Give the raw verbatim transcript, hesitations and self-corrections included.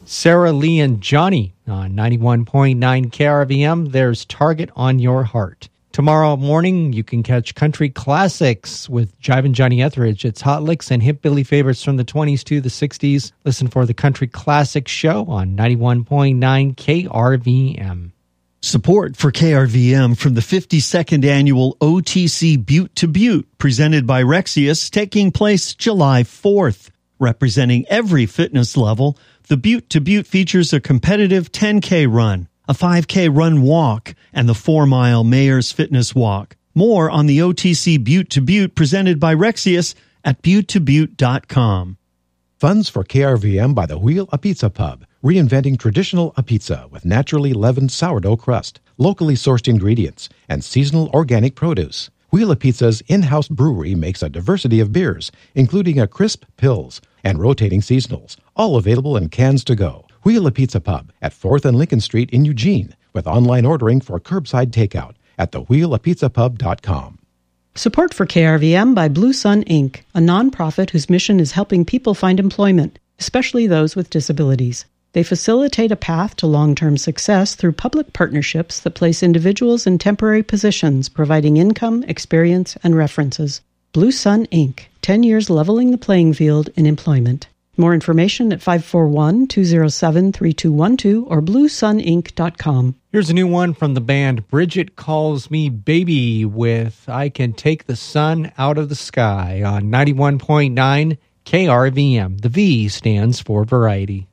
Sarah Lee and Johnny on ninety-one point nine K R V M. There's Target on Your Heart. Tomorrow morning, you can catch Country Classics with Jivin' Johnny Etheridge. It's hot licks and hip Billy favorites from the twenties to the sixties. Listen for the Country Classics Show on ninety-one point nine K R V M. Support for K R V M from the fifty-second Annual O T C Butte to Butte, presented by Rexius, taking place July fourth. Representing every fitness level, the Butte to Butte features a competitive ten K run, a five K run walk, and the four mile Mayor's Fitness Walk. More on the O T C Butte to Butte presented by Rexius at butte to butte dot com. Funds for K R V M by the Wheel a Pizza Pub, reinventing traditional a pizza with naturally leavened sourdough crust, locally sourced ingredients, and seasonal organic produce. Wheel a Pizza's in-house brewery makes a diversity of beers, including a crisp Pils and rotating seasonals, all available in cans to go. Wheel a Pizza Pub at fourth and Lincoln Street in Eugene, with online ordering for curbside takeout at the wheel a pizza pub dot com. Support for K R V M by Blue Sun Incorporated, a nonprofit whose mission is helping people find employment, especially those with disabilities. They facilitate a path to long-term success through public partnerships that place individuals in temporary positions, providing income, experience, and references. Blue Sun Incorporated, ten years leveling the playing field in employment. More information at five four one, two zero seven, three two one two or blue sun inc dot com. Here's a new one from the band Bridget Calls Me Baby with I Can Take the Sun Out of the Sky on ninety-one point nine K R V M. The V stands for variety.